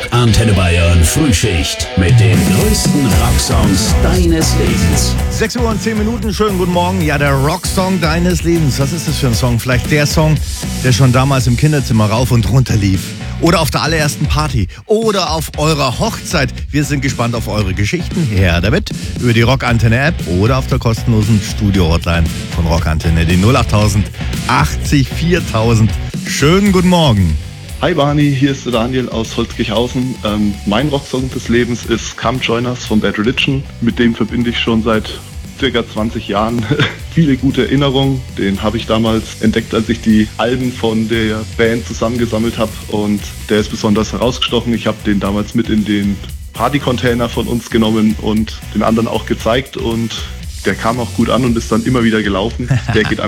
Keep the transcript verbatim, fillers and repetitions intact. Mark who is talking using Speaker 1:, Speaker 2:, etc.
Speaker 1: Antenne Bayern Frühschicht mit den größten Rocksongs deines Lebens.
Speaker 2: sechs Uhr und zehn Minuten, schönen guten Morgen. Ja, der Rocksong deines Lebens. Was ist das für ein Song? Vielleicht der Song, der schon damals im Kinderzimmer rauf und runter lief. Oder auf der allerersten Party. Oder auf eurer Hochzeit. Wir sind gespannt auf eure Geschichten. Her damit. Über die Rockantenne-App oder auf der kostenlosen Studio-Hotline von Rockantenne. Die null acht tausend achtzig viertausend. Schönen guten Morgen.
Speaker 3: Hi Barney, hier ist der Daniel aus Holzkirchhausen. Ähm, mein Rocksong des Lebens ist Come Join Us von Bad Religion. Mit dem verbinde ich schon seit circa zwanzig Jahren viele gute Erinnerungen. Den habe ich damals entdeckt, als ich die Alben von der Band zusammengesammelt habe. Und der ist besonders herausgestochen. Ich habe den damals mit in den Partycontainer von uns genommen und den anderen auch gezeigt. Und der kam auch gut an und ist dann immer wieder gelaufen. Der geht